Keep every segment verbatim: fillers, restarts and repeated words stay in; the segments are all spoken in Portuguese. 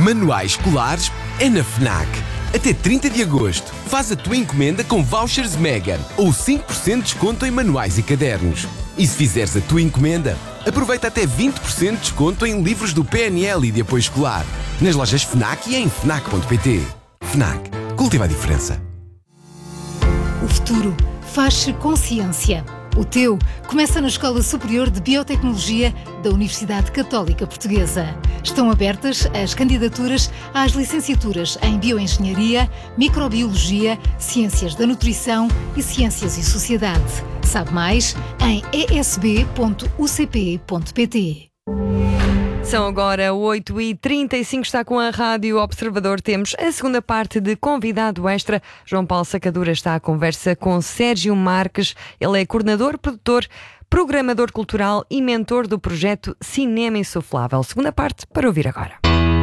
Manuais escolares é na FNAC. Até trinta de agosto, faz a tua encomenda com vouchers Mega ou cinco por cento de desconto em manuais e cadernos. E se fizeres a tua encomenda, aproveita até vinte por cento de desconto em livros do P N L e de apoio escolar. Nas lojas FNAC e em fnac ponto pt. FNAC. Cultiva a diferença. O futuro faz-se com ciência. O teu começa na Escola Superior de Biotecnologia da Universidade Católica Portuguesa. Estão abertas as candidaturas às licenciaturas em Bioengenharia, Microbiologia, Ciências da Nutrição e Ciências e Sociedade. Sabe mais em e s b ponto u c p ponto p t. São agora oito e trinta e cinco, está com a Rádio Observador. Temos a segunda parte de Convidado Extra. João Paulo Sacadura está à conversa com Sérgio Marques. Ele é coordenador, produtor, programador cultural e mentor do projeto Cinema Insuflável. Segunda parte para ouvir agora.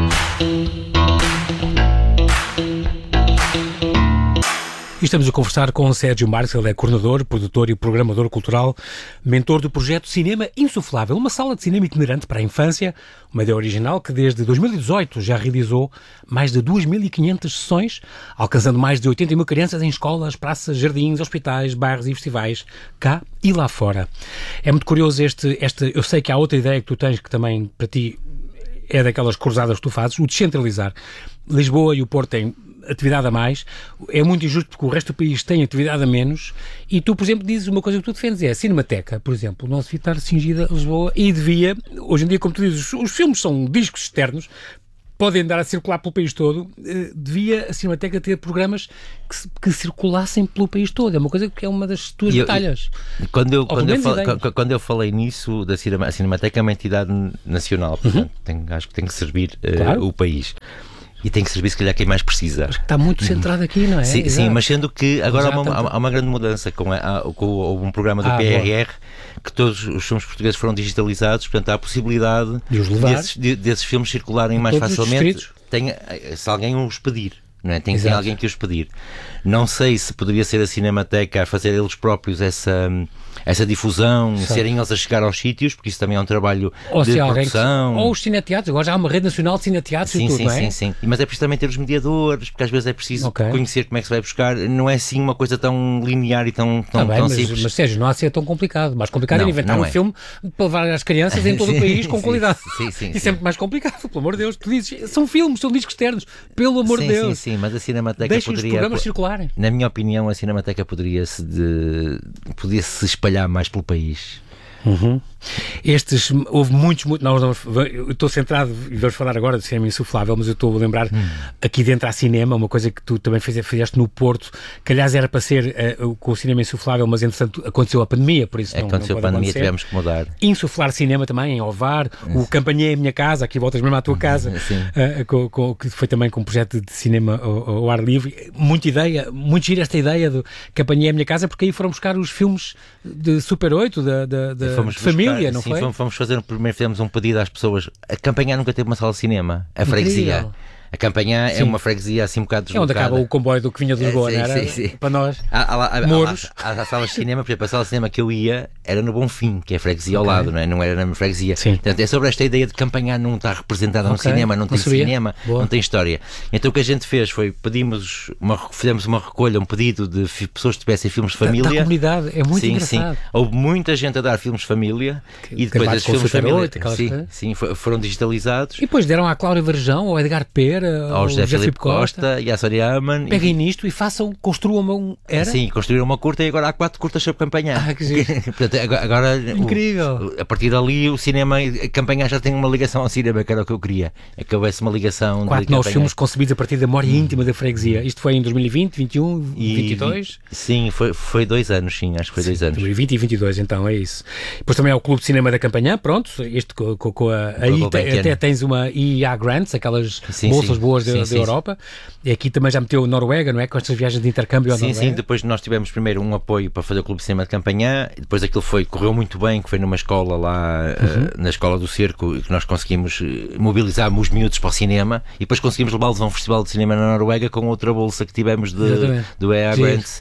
E estamos a conversar com o Sérgio Marques, ele é coordenador, produtor e programador cultural, mentor do projeto Cinema Insuflável, uma sala de cinema itinerante para a infância, uma ideia original que desde dois mil e dezoito já realizou mais de duas mil e quinhentas sessões, alcançando mais de oitenta mil crianças em escolas, praças, jardins, hospitais, bairros e festivais, cá e lá fora. É muito curioso este, este, eu sei que há outra ideia que tu tens que também para ti é daquelas cruzadas que tu fazes, o descentralizar. Lisboa e o Porto têm atividade a mais, é muito injusto porque o resto do país tem atividade a menos e tu, por exemplo, dizes uma coisa que tu defendes, é a Cinemateca, por exemplo, não se devia estar cingida a Lisboa e devia, hoje em dia, como tu dizes, os, os filmes são discos externos, podem andar a circular pelo país todo, eh, devia a Cinemateca ter programas que, se, que circulassem pelo país todo, é uma coisa que é uma das tuas eu, batalhas. Quando eu, quando, eu fal, quando, quando eu falei nisso, da cinema, a Cinemateca é uma entidade nacional, portanto, uhum. tem, acho que tem que servir uh, claro. o país. E tem que servir, se calhar, quem mais precisa. Mas que está muito centrado aqui, não é? Sim, sim, mas sendo que agora há uma, há uma grande mudança com, a, com um programa do ah, P R R, boa. que todos os filmes portugueses foram digitalizados, portanto há a possibilidade de os levar. Desses, de, desses filmes circularem mais todos facilmente, tem, se alguém os pedir. Não é? Tem, tem alguém que os pedir. Não sei se poderia ser a Cinemateca a fazer eles próprios essa, essa difusão, Sabe. serem eles a chegar aos sítios, porque isso também é um trabalho ou de produção. Que, ou os cineteatros, agora já há uma rede nacional de cineteatros sim, e tudo, sim, não é? Sim, sim, mas é preciso também ter os mediadores, porque às vezes é preciso okay. conhecer como é que se vai buscar. Não é assim uma coisa tão linear e tão, tão, tá bem, tão mas, simples. Mas Sérgio, não há de ser tão complicado. Mais complicado não, é inventar um é. filme para levar as crianças em todo o país com sim, qualidade. Sim, sim, e sim. sempre mais complicado, pelo amor de Deus. Tu dizes, são filmes, são discos externos, pelo amor sim, de Deus. Sim, sim, mas a Cinemateca Deixa poderia... os programas circularem. Na minha opinião, a Cinemateca poderia-se de... podia se espalhar mais pelo país. Uhum. Estes, houve muitos, muitos não, não, eu estou centrado e vamos falar agora de cinema insuflável, mas eu estou a lembrar hum. aqui dentro há cinema, uma coisa que tu também fizeste, fizeste no Porto, que aliás era para ser uh, com o cinema insuflável, mas entretanto aconteceu a pandemia, por isso não, aconteceu não a pandemia, acontecer. Tivemos que mudar. Insuflar cinema também em Ovar, o Campanhã é a minha casa, aqui voltas mesmo à tua casa, uh, com, com, que foi também com um projeto de cinema ao, ao ar livre. Muita ideia, muito gira esta ideia do Campanhã é a minha casa, porque aí foram buscar os filmes de Super oito, da, da, da de família, buscar, não sim, foi? Fomos, fomos fazer, primeiro fizemos um pedido às pessoas. A Campanhã nunca teve uma sala de cinema, a freguesia. Incrível. A Campanhã sim. é uma freguesia assim um bocado deslocada. É onde acaba o comboio do que vinha de Lisboa, é, sim, não era? Sim, sim. Para nós, há, há, há, Mouros. Há, há, há salas de cinema, por exemplo, a sala de cinema que eu ia era no Bonfim, que é a freguesia okay. ao lado, não é? Não era na freguesia. Sim. Portanto, é sobre esta ideia de Campanhã não estar representada okay. no cinema, não, não tem sabia. cinema, Boa. não tem história. Então o que a gente fez foi, pedimos uma, fizemos uma recolha, um pedido de pessoas que tivessem filmes de família. Da, da comunidade, é muito sim, engraçado. Sim. Houve muita gente a dar filmes de família que, e depois esses filmes de família oito, sim, sim, foram digitalizados. E depois deram à Cláudia Varjão, ao Edgar Pera, ao, ao José Filipe Costa, Costa e a Sónia Aman. Peguem e... nisto e façam, construam uma... Era? Sim, construíram uma curta e agora há quatro curtas sobre Campanhã. Ah, que giro. Portanto, agora, agora incrível. O, a partir dali o cinema, a Campanhã já tem uma ligação ao cinema, que era o que eu queria. É que houvesse uma ligação. Quatro novos filmes concebidos a partir da memória hum. íntima da freguesia. Isto foi em dois mil e vinte, vinte e um, e, vinte e dois? Sim, foi, foi dois anos, sim, acho que foi sim, dois anos. dois mil e vinte e vinte e dois, então, é isso. Depois também há o Clube de Cinema da Campanhã, pronto, este com, com, com a... Aí te, até tens uma I A Grants, aquelas sim, bolsas cápsulas boas da, da Europa. E aqui também já meteu Noruega, não é? Com estas viagens de intercâmbio à Sim, Noruega. sim, depois nós tivemos primeiro um apoio para fazer o Clube de Cinema de Campanhã, e depois aquilo foi, correu muito bem, que foi numa escola lá, uhum. uh, na Escola do Cerco, que nós conseguimos mobilizar os miúdos para o cinema, e depois conseguimos levá-los a um festival de cinema na Noruega com outra bolsa que tivemos de, do E A Grants.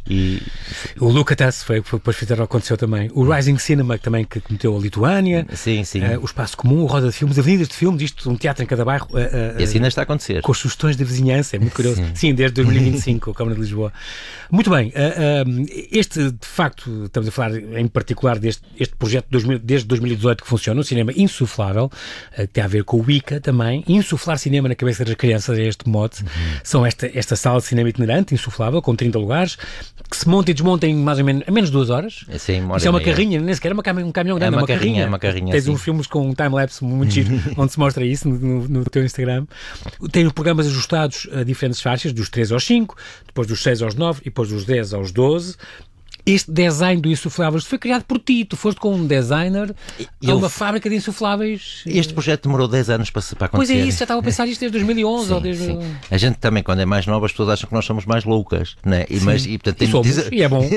E o Lucatas foi, foi depois fizeram, aconteceu também. O Rising Cinema também, que meteu a Lituânia. Sim, sim. Uh, o Espaço Comum, o Roda de Filmes, Avenidas de Filmes, isto, um teatro em cada bairro. Uh, uh, e assim ainda está a acontecer. Com as sugestões da vizinhança, é muito curioso. Sim, sim, desde dois mil e vinte e cinco, a Câmara de Lisboa. Muito bem, uh, uh, este, de facto, estamos a falar em particular deste este projeto de dois mil, desde dois mil e dezoito que funciona, o Cinema Insuflável, uh, que tem a ver com o ICA também. Insuflar cinema na cabeça das crianças é este mote. Uhum. São esta, esta sala de cinema itinerante, insuflável, com trinta lugares, que se monta e desmonta em mais ou menos, em menos de duas horas. Sim, Isso é uma carrinha, nem sequer é uma cam um caminhão grande, é uma, é uma carrinha. carrinha. É uma carrinha. Tens sim. uns filmes com um time-lapse muito giro, onde se mostra isso no, no, no teu Instagram. Tem os programas ajustados a diferentes faixas, dos três aos cinco, depois dos seis aos nove e depois dos dez aos doze. Este design do insufláveis foi criado por ti, tu foste com um designer a uma fábrica de insufláveis. Este projeto demorou dez anos para, para acontecer. Pois é isso, já estava a pensar isto desde dois mil e onze. Sim, ou desde... sim. A gente também, quando é mais nova, as pessoas acham que nós somos mais loucas, né? E, mas, e, portanto, e, somos, dizer... e é bom.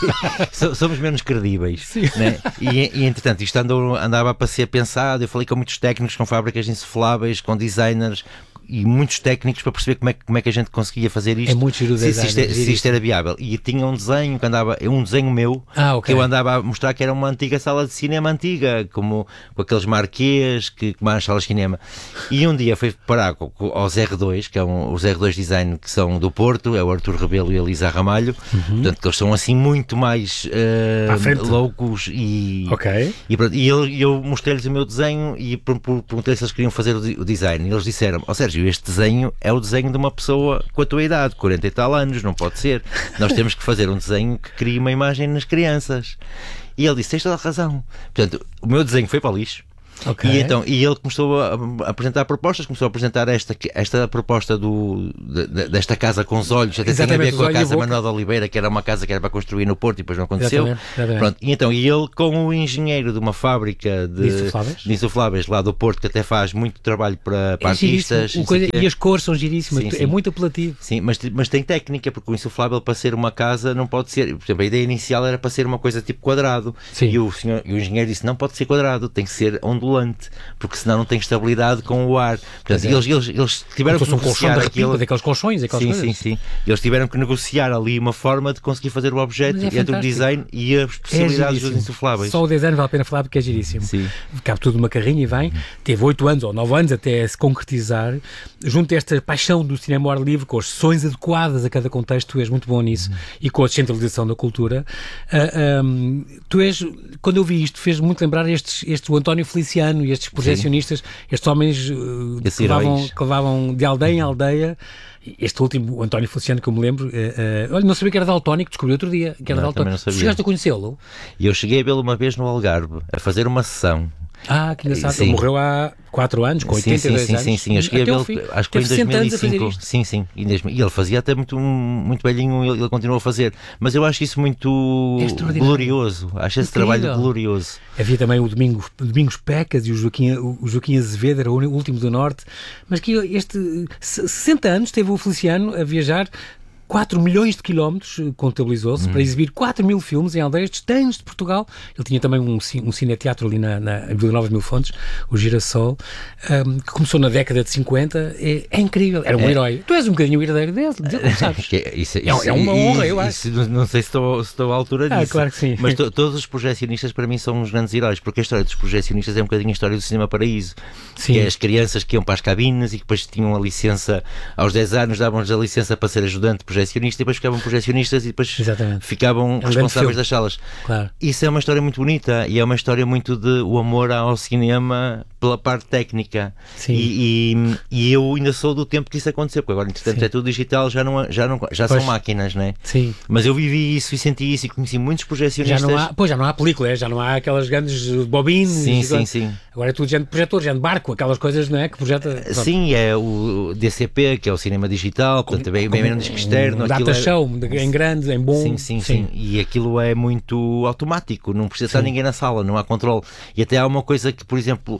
Sim, somos menos credíveis. Né? E, e entretanto, isto andou, andava para ser pensado, eu falei com muitos técnicos, com fábricas insufláveis, com designers, e muitos técnicos para perceber como é, como é que a gente conseguia fazer isto. É muito giro se, se, isto, é, se isto era viável. E tinha um desenho que andava, um desenho meu, ah, okay. que eu andava a mostrar que era uma antiga sala de cinema antiga, como com aqueles marquês que como as salas de cinema. E um dia foi parar com, com, aos R dois, que é um, os R dois Design que são do Porto, é o Artur Rebelo e a Lisa Ramalho, uhum. portanto que eles são assim muito mais uh, loucos e, okay. e, pronto, e eu, eu mostrei-lhes o meu desenho e perguntei se eles queriam fazer o, o design. E eles disseram, ó oh, Sérgio, este desenho é o desenho de uma pessoa com a tua idade, quarenta e tal anos, não pode ser. Nós temos que fazer um desenho que crie uma imagem nas crianças. E ele disse, tens toda a razão. Portanto, o meu desenho foi para o lixo. Okay. E, então, e ele começou a, a apresentar propostas, começou a apresentar esta, esta proposta do, de, desta casa com os olhos, até tem a ver com a casa Manuel de Oliveira, que era uma casa que era para construir no Porto e depois não aconteceu. Exatamente, exatamente. Pronto, e então, e ele com o engenheiro de uma fábrica de, de, insufláveis? de insufláveis lá do Porto, que até faz muito trabalho para, para é artistas. Coisa, e as cores são giríssimas, sim, sim. É muito apelativo. Sim, mas, mas tem técnica, porque o insuflável para ser uma casa não pode ser, por exemplo, a ideia inicial era para ser uma coisa tipo quadrado, sim. E, o senhor, e o engenheiro disse, não pode ser quadrado, tem que ser ondulante, porque senão não tem estabilidade com o ar. Portanto, é. eles, eles, eles tiveram que negociar um aquilo... daqueles colchões, sim, coisas. sim, sim. Eles tiveram que negociar ali uma forma de conseguir fazer o objeto é entre o design e as possibilidades é dos insufláveis. Só o design vale a pena falar porque é giríssimo. Sim. Cabe tudo numa carrinha e vem. Uhum. Teve oito anos ou nove anos até se concretizar. Junto a esta paixão do cinema ao ar livre, com as sessões adequadas a cada contexto, tu és muito bom nisso, uhum. e com a descentralização da cultura. Uh, um, tu és, quando eu vi isto, fez muito lembrar estes, estes o António Feliciano e estes projecionistas, estes homens uh, que, levavam, que levavam de aldeia em aldeia. Este último, o António Feliciano, que eu me lembro, uh, uh, olha, não sabia que era daltónico, descobri outro dia que era daltónico. Chegaste a conhecê-lo? E eu cheguei a vê-lo uma vez no Algarve, a fazer uma sessão. Ah, que engraçado. Ele morreu há quatro anos, com oitenta e dois sim, anos. Sim, sim, sim. Eu cheguei a vê-lo, acho que foi em dois mil e cinco. Sim, sim. E ele fazia até muito, muito velhinho, ele, ele continuou a fazer. Mas eu acho isso muito é glorioso. Acho esse Incrível. trabalho glorioso. Havia também o Domingo, Domingos Pecas e o Joaquim, o Joaquim Azevedo, era o último do Norte. Mas que este sessenta anos teve o Feliciano a viajar quatro milhões de quilómetros, contabilizou-se, hum. para exibir quatro mil filmes em aldeias distantes de Portugal. Ele tinha também um, um cineteatro ali na, na Vila Nova de Mil Fontes, o Girassol, um, que começou na década de cinquenta. É, é incrível, era um é. herói. Tu és um bocadinho o herdeiro dele, como sabes. Que, isso, é, isso, é uma honra, eu acho. Isso, não sei se estou, se estou à altura disso. Ah, claro que sim. Mas to, todos os projecionistas para mim são uns grandes heróis, porque a história dos projecionistas é um bocadinho a história do Cinema Paraíso. Sim. Que é as crianças que iam para as cabines e que depois tinham a licença, aos dez anos davam-lhes a licença para ser ajudante projecionista e depois ficavam projecionistas e depois Exatamente. ficavam é um responsáveis das salas. Claro. Isso é uma história muito bonita e é uma história muito de o amor ao cinema pela parte técnica. Sim. E, e, e eu ainda sou do tempo que isso aconteceu, porque agora, entretanto, Sim. é tudo digital, já, não, já, não, já são máquinas, não é? Sim. Mas eu vivi isso e senti isso e conheci muitos projecionistas. Já não há, pois já não há película, já não há aquelas grandes bobinas. Sim, sim, sim. Agora é tudo gente de projetor, gente de barco, aquelas coisas, não é? Que projeta. Pronto. Sim, é o D C P, que é o cinema digital, portanto, também bem menos disco externo. Um data show, é... em grande, em bom. Sim, sim, sim, sim. E aquilo é muito automático, não precisa estar ninguém na sala, não há controle. E até há uma coisa que, por exemplo,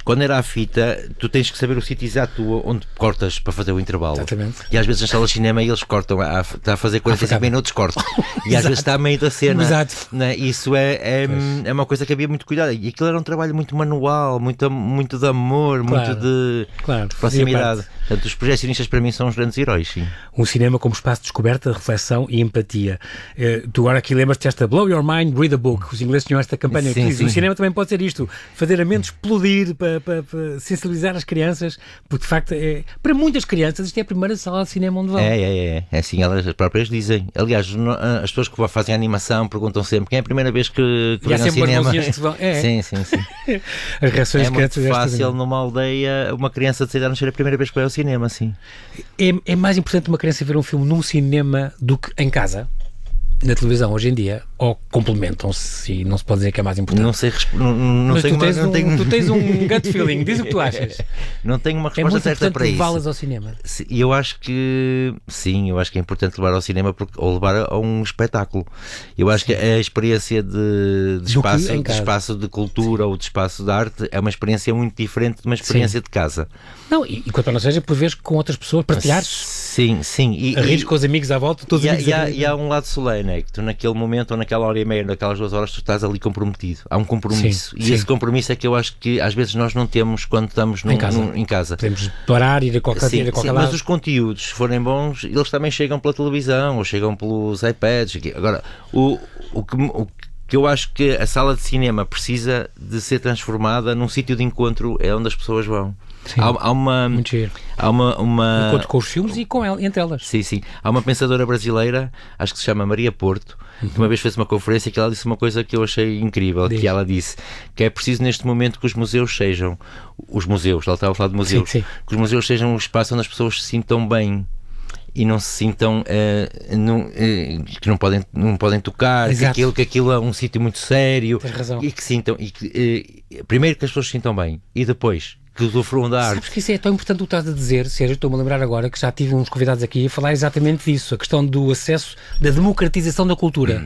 quando era a fita, tu tens que saber o sítio exato onde cortas para fazer o intervalo. Exatamente. E às vezes nas salas de cinema eles cortam, a, está a fazer quarenta e cinco minutos, cortam. E às vezes está a meio da cena. Exato. Né? Isso é, é, é uma coisa que havia muito cuidado. E aquilo era um trabalho muito manual, muito, muito de amor, Claro. muito de Claro, proximidade. Portanto, os projecionistas para mim são os grandes heróis, sim. Um cinema como espaço de descoberta, reflexão e empatia. Eh, tu agora aqui lembras-te desta Blow Your Mind, Read a Book. Os ingleses tinham esta campanha. Sim, que diz, sim. o cinema também pode ser isto, fazer a mente explodir para, para, para sensibilizar as crianças, porque de facto, é, para muitas crianças, isto é a primeira sala de cinema onde vão. É, é, é. É assim, elas próprias dizem. Aliás, no- as pessoas que fazem a animação perguntam sempre quem é a primeira vez que, que E há vem ao sempre umas cinema. mãozinhas que vão. É, Sim, sim, sim. as reações É de muito crianças destas fácil também. numa aldeia uma criança de seis anos ser a primeira vez que vai ao cinema, assim. É, é mais importante uma criança ver um filme num cinema do que em casa, na televisão, hoje em dia, ou complementam-se e não se pode dizer que é mais importante. Não sei, resp- não, não Mas tenho tu uma, tens, não um, tenho... tu tens um gut feeling, diz o que tu achas. Não tenho uma É resposta muito certa importante para isso. levá-las ao cinema. Se- E eu acho que sim, eu acho que é importante levar ao cinema porque, ou levar a um espetáculo. Eu acho que a experiência de, de, Do que espaço, em de casa. espaço de cultura ou de espaço de arte é uma experiência muito diferente de uma experiência de casa. Não, e, e quanto não seja, por vezes com outras pessoas, partilhares, Sim, sim. E, a rir e- com os amigos à volta, todos E há, amigos e, há, a rir. e há um lado solene, é que tu naquele momento ou naquela hora e meia, naquelas duas horas, tu estás ali comprometido. Há um compromisso. Sim, e sim. esse compromisso é que eu acho que às vezes nós não temos quando estamos num- Em casa. num- em casa. Podemos parar, ir a qualquer, Sim, ir a qualquer sim, lado. mas os conteúdos, se forem bons, eles também chegam pela televisão ou chegam pelos iPads. aqui. Agora, o, o, que, o que eu acho que a sala de cinema precisa de ser transformada num sítio de encontro é onde as pessoas vão. Sim. Há, há uma. Muito giro. Há uma, uma... Enquanto com os filmes e com ela, entre elas. Sim, sim. Há uma pensadora brasileira, acho que se chama Maria Porto, que uma vez fez uma conferência que ela disse uma coisa que eu achei incrível, Diz. que ela disse que é preciso neste momento que os museus sejam, os museus, ela estava a falar de museus, Sim, sim. que os museus sejam um espaço onde as pessoas se sintam bem e não se sintam eh, não, eh, que não podem, não podem tocar, que Exato. aquilo, que aquilo é um sítio muito sério. Tens razão. E que sintam, e que, eh, primeiro que as pessoas se sintam bem e depois que usufruam da arte. Sabes que isso é tão importante o que estás a dizer, Sérgio, estou-me a lembrar agora que já tive uns convidados aqui a falar exatamente disso, a questão do acesso, da democratização da cultura.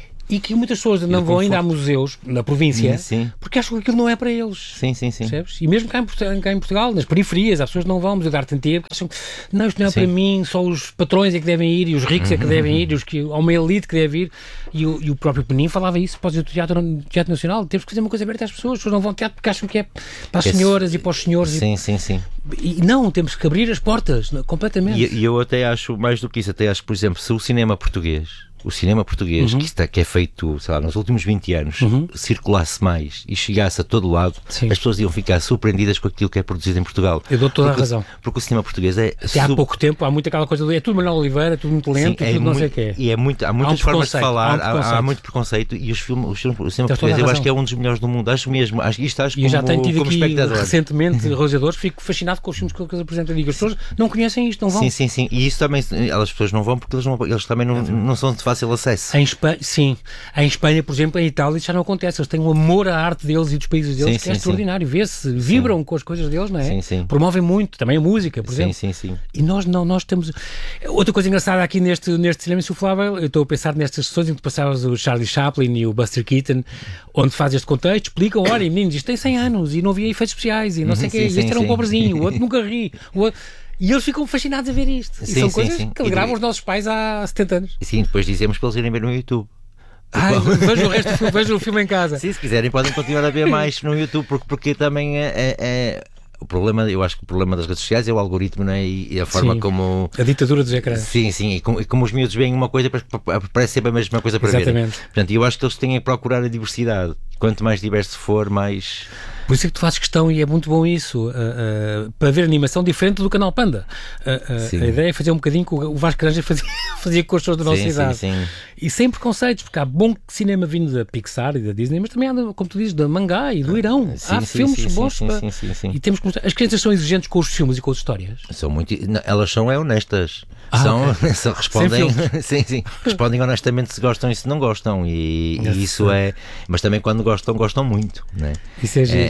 E que muitas pessoas não vão ainda a museus na província Sim. porque acham que aquilo não é para eles. Sim, sim, sim. Percebes? E mesmo cá em, Portugal, cá em Portugal, nas periferias, as pessoas não vão ao Museu da Arte Antiga porque acham que não, isto não é Sim. para mim, só os patrões é que devem ir e os ricos é que devem ir, e os que, há uma elite que deve ir. E o, e o próprio Penin falava isso para o Teatro, Teatro Nacional. Temos que fazer uma coisa aberta às pessoas, as pessoas não vão ao teatro porque acham que é para as Que é- senhoras e para os senhores. e- Sim, sim, sim. E não, temos que abrir as portas, não, completamente. E, e eu até acho, mais do que isso, até acho que, por exemplo, se o cinema português, o cinema português, Uhum. que, está, que é feito, sei lá, nos últimos vinte anos, circulasse mais e chegasse a todo lado, Sim. as pessoas iam ficar surpreendidas com aquilo que é produzido em Portugal. Eu dou toda a porque, razão. Porque o cinema português é... Até há sub- pouco tempo, há muito aquela coisa do é tudo Manuel Oliveira, é tudo muito lento, Sim, tudo não muito- sei o que é. E é muito, há muitas formas de preconceito, falar, há um há, há preconceito. muito preconceito e os filmes, os filmes, o cinema Tens toda a português eu acho razão. que é um dos melhores do mundo, acho mesmo, acho, isto acho E eu já como, tenho tido como aqui espectador. recentemente realizadores, fico fascinado com os filmes que eles apresentam. Digo, as pessoas não conhecem isto, não vão. Sim, sim, sim. E isso também, elas pessoas não vão porque eles, não, eles também não, não são de fácil acesso. Em Espanha, sim. Em Espanha, por exemplo, em Itália, isso já não acontece. Eles têm um amor à arte deles e dos países deles Sim, que sim, é sim. extraordinário. Vê-se, vibram com as coisas deles, não é? Sim, sim. Promovem muito, também a música, por Sim, exemplo. sim, sim. E nós não, nós temos... Outra coisa engraçada aqui neste, neste cinema insuflável, eu estou a pensar nestas sessões em que tu passavas o Charlie Chaplin e o Buster Keaton, onde faz este contexto, explicam, olha, meninos, isto tem cem anos e não havia efeitos especiais e não sei o Sim, quê, e sim, este era um sim. pobrezinho, o outro nunca ri, o outro... E eles ficam fascinados a ver isto. E Sim, são sim, coisas sim. que E alegravam de- os nossos pais há setenta anos. E sim, depois dizemos para eles irem ver no YouTube. Ai, vejo o resto do filme, vejo o filme em casa. Sim, se quiserem podem continuar a ver mais no YouTube, porque, porque também é, é- é- o problema, eu acho que o problema das redes sociais é o algoritmo, não é? E, e a forma Sim. como... A ditadura dos ecrãs. Sim, sim, e como, e como os miúdos veem uma coisa, parece, parece sempre a mesma coisa para verem. Exatamente. Portanto, eu acho que eles têm que procurar a diversidade. Quanto mais diverso for, mais... Por isso é que tu fazes questão, e é muito bom isso, uh, uh, para ver animação diferente do canal Panda. Uh, uh, Sim. a ideia é fazer um bocadinho que o Vasco Granja fazia, fazia com as pessoas da nossa Sim, idade. sim, sim. E sem preconceitos, porque há bom cinema vindo da Pixar e da Disney, mas também há, como tu dizes, da mangá e do Irão. Sim, há sim, filmes sim, bons sim, para... sim, sim, sim. E temos que mostrar. As crianças são exigentes com os filmes e com as histórias. São muito, não, elas são é honestas. Ah, são, ok. são- respondem, Sem sim, sim, respondem honestamente se gostam e se não gostam. E, e isso é. Mas também quando gostam, gostam muito. Né? Isso é giro.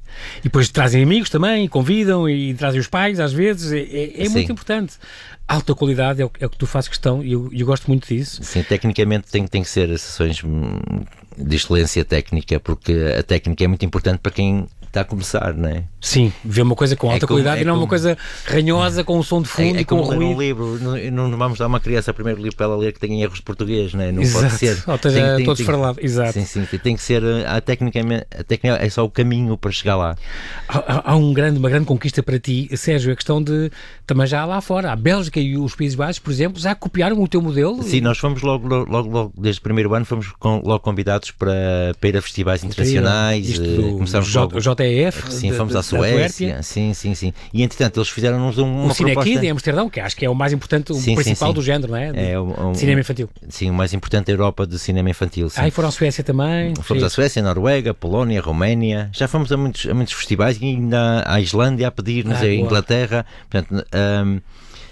E depois trazem amigos também, e convidam, e trazem os pais às vezes, é, é- é muito Sim. importante. Alta qualidade é o, é o que tu fazes questão, e eu, eu gosto muito disso. Sim, tecnicamente tem, tem que ser sessões hum, de excelência técnica, porque a técnica é muito importante para quem está a começar, não é? Sim, ver uma coisa com alta é como, qualidade é e não como... uma coisa ranhosa, com um som de fundo é, é e com como ler ruído. um livro, não, não vamos dar a uma criança o primeiro livro para ela ler que tenha erros de português, não é? Não Exato. pode ser. Ou seja, tem, tem, todo esfarelado. Exato. Sim, sim, tem que ser, a técnica, a técnica é só o caminho para chegar lá. Há, há um grande, uma grande conquista para ti, Sérgio, a questão de, também já lá fora, a Bélgica e os Países Baixos, por exemplo, já copiaram o teu modelo? Sim, nós fomos logo, logo, logo, logo desde o primeiro ano, fomos com, logo convidados para, para ir a festivais internacionais. Do, começamos J, logo, J E F, sim, de, fomos à Suécia, sim, sim, sim. E entretanto eles fizeram-nos uma o Cine proposta... Kid em Amsterdão, que acho que é o mais importante, o sim, principal sim, sim. do género, não é? De, é um, um, cinema infantil. Sim, o mais importante da Europa de cinema infantil. Sim. Ah, e foram à Suécia também? Fomos sim. à Suécia, Noruega, Polónia, Roménia, já fomos a muitos, a muitos festivais e ainda à Islândia a pedir-nos, ah, a Inglaterra, portanto... Um,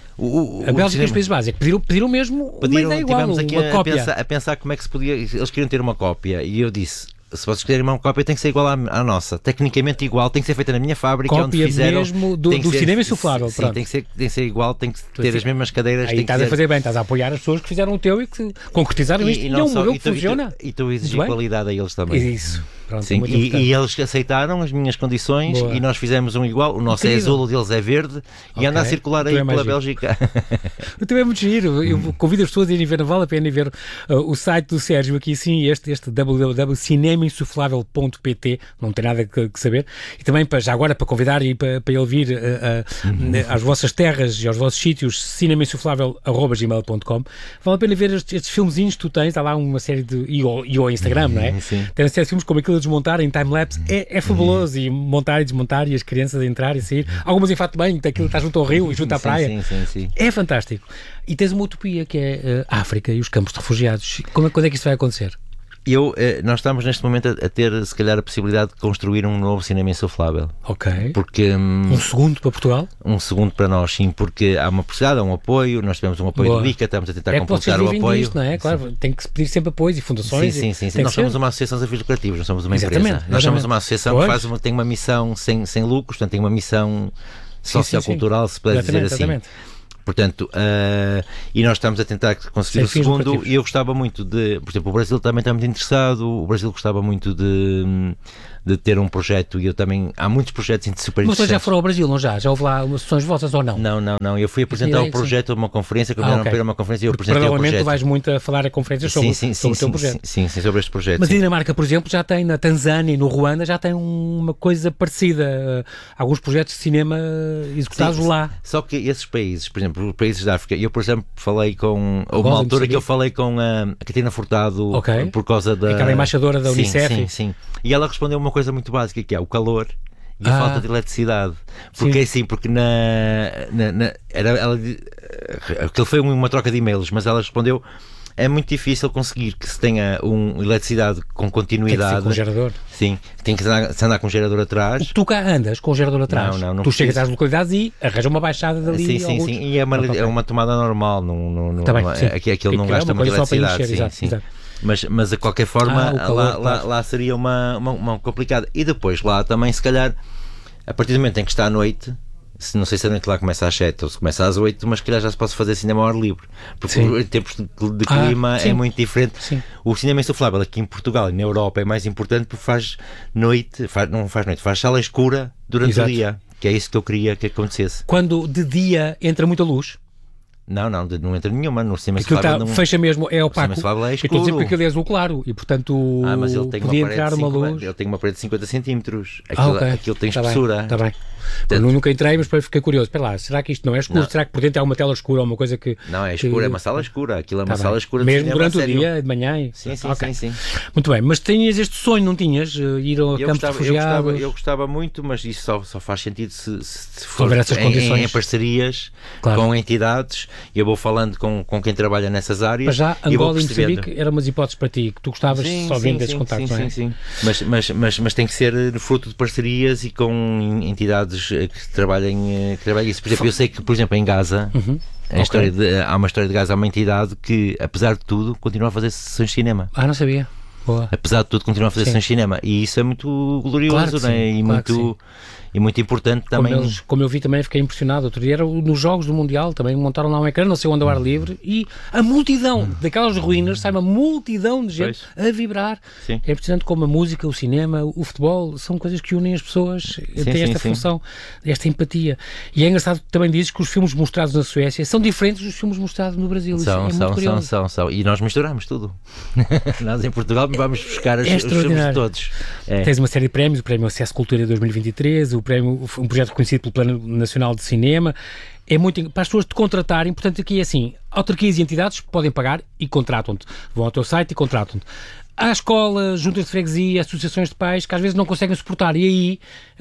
O, o, a Bélgica cinema... e os Países Baixos pediram, pediram mesmo pediram, uma ideia igual, aqui uma a, cópia. A pensar, a pensar como é que se podia... Eles queriam ter uma cópia e eu disse, se vocês querem uma cópia tem que ser igual à, à nossa, tecnicamente igual, tem que ser feita na minha fábrica, cópia onde fizeram... mesmo do, do ser, cinema insuflável. Sim, tem que, ser, tem que ser igual, tem que ter as mesmas cadeiras. Aí tem estás que a ser... fazer bem, estás a apoiar as pessoas que fizeram o teu e que concretizaram e, isto. E, e é um modelo que tu, funciona. E tu exigir qualidade a eles também. Isso. Pronto, sim, é e, e eles aceitaram as minhas condições. Boa. E nós fizemos um igual. O nosso Incrível. É azul, o deles é verde. Okay. E anda a circular aí é pela Bélgica. O teu é muito giro. Eu convido as pessoas a irem ver, não vale a pena ir ver uh, o site do Sérgio aqui, sim, este, este w w w ponto cinema insuflável ponto p t, não tem nada que, que saber. E também, para, já agora, para convidar e para, para ele vir uh, uh, uhum. às vossas terras e aos vossos sítios, cinema insuflável arroba gmail ponto com. Vale a pena ver estes, estes filmezinhos que tu tens. Há lá uma série de... E o, e o Instagram, não é? Sim. Tem uma série de filmes como aquilo a desmontar em time-lapse. É, é fabuloso. Uhum. E montar e desmontar e as crianças a entrar e sair. Algumas em fato bem, daquilo está junto ao rio e junto à sim, praia. Sim, sim, sim. É fantástico. E tens uma utopia que é a uh, África e os campos de refugiados. Como, quando é que isso vai acontecer? Eu, nós estamos neste momento a, a ter, se calhar, a possibilidade de construir um novo cinema insuflável. Ok. Porque, um, um segundo para Portugal? Um segundo para nós, sim, porque há uma possibilidade, há um apoio, nós tivemos um apoio Boa. do BICA, estamos a tentar é completar o apoio. Disto, não é? Claro, sim. Tem que se pedir sempre apoios e fundações. Sim, sim, sim. E, sim. Nós somos ser. uma associação de fins lucrativos, não somos uma exatamente, empresa. Nós exatamente. somos uma associação pois. que faz uma, tem uma missão sem, sem lucros, portanto tem uma missão sociocultural, se puder dizer assim. Exatamente. Portanto, uh, e nós estamos a tentar conseguir Sem o segundo, e eu gostava muito de, por exemplo, o Brasil também está muito interessado, o Brasil gostava muito de, de ter um projeto, e eu também, há muitos projetos super interessantes. Mas já foram ao Brasil, não já? Já houve lá umas sessões vossas ou não? Não, não, não, eu fui apresentar o projeto a uma conferência, que eu ah, okay. para uma conferência e eu Porque apresentei o projeto. tu vais muito a falar a conferências sobre, sim, sim, sobre sim, o teu sim, projeto. Sim, sim, sobre este projeto. Mas sim. a Dinamarca, por exemplo, já tem na Tanzânia e no Ruanda, já tem uma coisa parecida, alguns projetos de cinema executados sim, lá. Só que esses países, por exemplo, os países da África, eu, por exemplo, falei com, houve uma altura que eu falei com a Catarina Furtado okay. por causa da... Aquela embaixadora da sim, Unicef. Sim, sim. E ela respondeu uma coisa muito básica, que é o calor e a ah, falta de eletricidade. Porque é assim, porque na... na, na era, ela, aquilo foi uma troca de e-mails, mas ela respondeu... É muito difícil conseguir que se tenha um eletricidade com continuidade. Tem que ser com gerador. Sim, tem que andar, se andar com um gerador atrás. Tu cá andas com o gerador atrás. Não, não, não tu preciso. chegas às localidades e arranja uma baixada dali. Sim, sim, sim. E é uma, é uma tomada normal. Não, não, não, tá bem, sim. Aqui, aquilo não é gasta muita eletricidade. Encher, sim, exato, sim. Exato. Mas, mas de qualquer forma, ah, calor, lá, claro. lá, lá seria uma, uma, uma complicada. E depois lá também, se calhar, a partir do momento em que está à noite. Se, não sei se a noite lá começa às sete ou se começa às oito, mas se calhar já se pode fazer cinema ao ar livre, porque sim. em tempos de, de clima ah, é muito diferente. Sim. O cinema insuflável aqui em Portugal e na Europa é mais importante porque faz noite, faz, não faz noite, faz sala escura durante Exato. o dia, que é isso que eu queria que acontecesse. Quando de dia entra muita luz? Não, não, não entra nenhuma. No cinema aquilo insuflável tá, não... fecha mesmo, é opaco. O cinema insuflável é escuro. Eu estou a dizer porque ele é azul claro e portanto ah, mas ele tem podia uma entrar uma luz. Ele tem uma parede de cinquenta centímetros. Aquilo, ah, okay. aquilo tem tá espessura. Está bem. Eu nunca entrei, mas fiquei curioso. Espera lá, será que isto não é escuro? Não. Será que por dentro há uma tela escura ou uma coisa que... Não, é escuro, que... é uma sala escura. Aquilo é uma tá sala bem. escura. Mesmo de durante o sério. dia, de manhã? E... Sim, sim, okay. sim, sim. Muito bem, mas tinhas este sonho, não tinhas? Ir ao campo gostava, de refugiados? Eu gostava, eu gostava muito, mas isso só, só faz sentido se, se for essas em, condições. em parcerias claro. com entidades. Eu vou falando com, com quem trabalha nessas áreas. Mas já Angola e Moçambique eram umas hipóteses para ti, que tu gostavas sim, só vendo sim, esses sim, contactos, sim, não é? Sim, sim. Mas, mas, mas, mas tem que ser fruto de parcerias e com entidades que trabalhem, que trabalhem isso. Por exemplo, eu sei que, por exemplo, em Gaza, uhum. a okay. história de, há uma história de Gaza, há uma entidade que, apesar de tudo, continua a fazer sessões de cinema. Ah, não sabia. Boa. apesar de tudo, continua a fazer Sim. sessões de cinema. E isso é muito glorioso, Claro que não é? sim, E, claro que muito, e muito importante também. Como, eles, como eu vi também, fiquei impressionado. Outro dia era nos Jogos do Mundial, também montaram lá um ecrã, não sei onde, ao ar livre, e a multidão Hum. daquelas ruínas, sai uma multidão de gente Pois. a vibrar. Sim. É impressionante como a música, o cinema, o futebol, são coisas que unem as pessoas, têm sim, esta sim. função, esta empatia. E é engraçado que também dizes que os filmes mostrados na Suécia são diferentes dos filmes mostrados no Brasil. Isso São, é muito são, são, curioso. são, são. E nós misturamos tudo. Nós em Portugal vamos buscar as, É os filmes de extraordinário. todos. É. Tens uma série de prémios, o Prémio Acesso Cultura dois mil e vinte e três, o prémio, um projeto reconhecido pelo Plano Nacional de Cinema. É muito para as pessoas te contratarem, portanto aqui é assim, autarquias e entidades podem pagar e contratam-te. Vão ao teu site e contratam-te. Há escolas, juntas de freguesia, associações de pais que às vezes não conseguem suportar e aí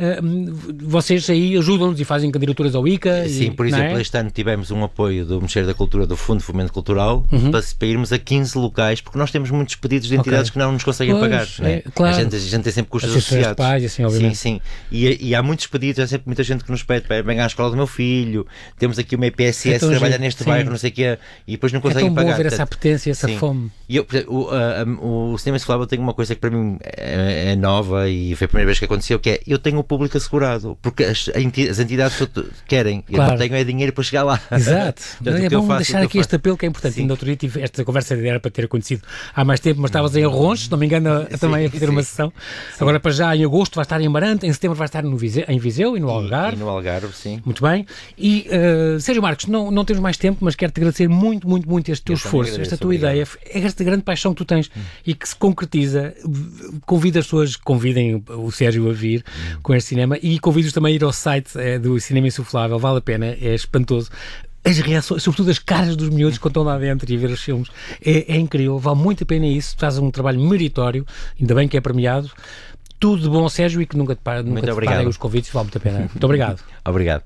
uh, vocês aí ajudam-nos e fazem candidaturas ao I C A. Sim, e, por exemplo, é? este ano tivemos um apoio do Ministério da Cultura, do Fundo de Fomento Cultural, Uhum. para, para irmos a quinze locais, porque nós temos muitos pedidos de entidades Ok. que não nos conseguem Pois, pagar. Não é? é, claro. a, gente, a gente tem sempre custos Associações de associados. pais, assim, obviamente. Sim, sim. E, e há muitos pedidos, há sempre muita gente que nos pede para venha à escola do meu filho, temos aqui uma E P S S É tão que trabalha giro, neste sim. bairro, não sei o quê, e depois não É conseguem tão bom pagar. ver essa Portanto, apetência, essa sim. fome. E eu, portanto, o, a- a- o cinema insuflável tem uma coisa que para mim é, é nova e foi a primeira vez que aconteceu, que é eu tenho o público assegurado, porque as, as entidades querem, eu Claro. não tenho é dinheiro para chegar lá. Exato. Portanto, É o que eu bom faço, deixar o que eu aqui este faço. apelo que é importante. Sim. Ainda outro dia tive esta conversa era para ter acontecido há mais tempo, mas estavas em Arronches, se não me engano, a- também a fazer sim. uma sessão. Agora para já em agosto vai estar em Amarante, em setembro vai estar no Viseu, em Viseu e no Algarve. E, e no Algarve, sim. Muito bem. E, uh, Sérgio Marcos, não, não temos mais tempo, mas quero-te agradecer muito, muito, muito este teu Eu também esforço, agradeço, esta tua obrigado. ideia, esta grande paixão que tu tens e que se concretiza. Convido as pessoas, convidem o Sérgio a vir com este cinema e convido-os também a ir ao site eh, do Cinema Insuflável, vale a pena, é espantoso. As reações, sobretudo as caras dos miúdos quando estão lá dentro e a ver os filmes, é, é incrível, vale muito a pena isso, faz um trabalho meritório, ainda bem que é premiado. Tudo de bom, Sérgio, e que nunca te, para, nunca te obrigado. parem os convites, vale muito a pena. Muito obrigado. Obrigado.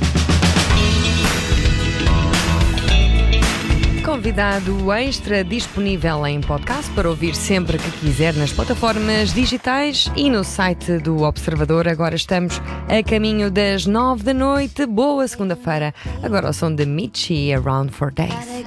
Convidado extra disponível em podcast para ouvir sempre que quiser nas plataformas digitais e no site do Observador. Agora estamos a caminho das nove da noite. Boa segunda-feira. Agora o som de Michi, Around for Days.